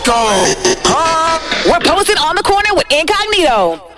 go. We're posted on the corner with Incognito.